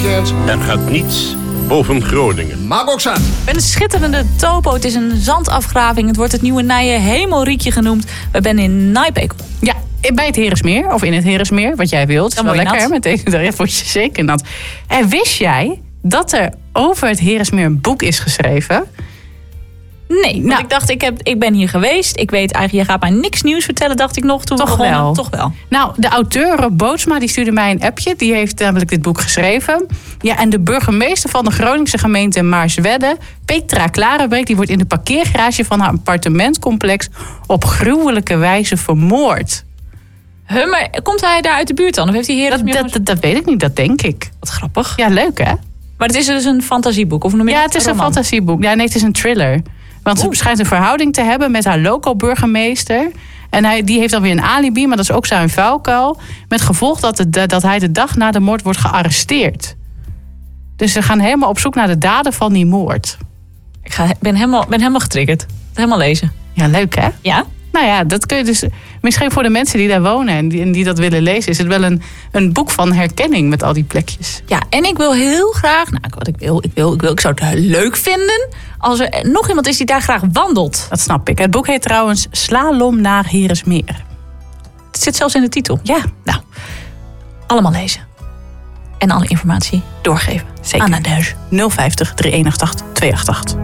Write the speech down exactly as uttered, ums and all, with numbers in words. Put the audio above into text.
weekend. Er gaat niets boven Groningen. Magoksan. Een schitterende topo. Het is een zandafgraving. Het wordt het nieuwe Nije Hemelrietje genoemd. We zijn in Nijpekel. Ja, bij het Heeresmeer. Of in het Heeresmeer, wat jij wilt. Dan wel word je lekker, nat. hè? Met deze, daar word je zeker nat. En wist jij dat er over het Heeresmeer een boek is geschreven? Nee, want Nou. ik dacht, ik, heb, ik ben hier geweest. Ik weet eigenlijk, je gaat mij niks nieuws vertellen, dacht ik nog. Toen Toch we begonnen. wel. Toch wel. Nou, de auteur Rob Bootsma die stuurde mij een appje. Die heeft namelijk dit boek geschreven. Ja, en de burgemeester van de Groningse gemeente Maarswedde, Petra Klarenbeek, die wordt in de parkeergarage van haar appartementcomplex op gruwelijke wijze vermoord. Huh, maar komt hij daar uit de buurt dan? Of heeft hij hier Dat, dat, dat, dat weet ik niet, dat denk ik. Wat grappig. Ja, leuk hè? Maar het is dus een fantasieboek? Of noem je Ja, dat het is een roman? fantasieboek. Ja, nee, het is een thriller. Want ze Oeh. schijnt een verhouding te hebben met haar loco-burgemeester. En hij, die heeft dan weer een alibi, maar dat is ook zijn vuilkuil. Met gevolg dat, de, dat hij de dag na de moord wordt gearresteerd. Dus ze gaan helemaal op zoek naar de daden van die moord. Ik ga, ben, helemaal, ben helemaal getriggerd. Helemaal lezen. Ja, leuk hè? Ja? Nou ja, dat kun je dus. Misschien voor de mensen die daar wonen en die, en die dat willen lezen, is het wel een, een boek van herkenning met al die plekjes. Ja, en ik wil heel graag... Nou, wat ik wil, ik wil, ik wil, ik zou het leuk vinden als er nog iemand is die daar graag wandelt. Dat snap ik. Het boek heet trouwens Slalom naar Heeresmeer. Het zit zelfs in de titel. Ja, Nou, allemaal lezen. En alle informatie doorgeven. zeker. Aan Nadege. nul vijftig, drie een acht acht, twee acht acht.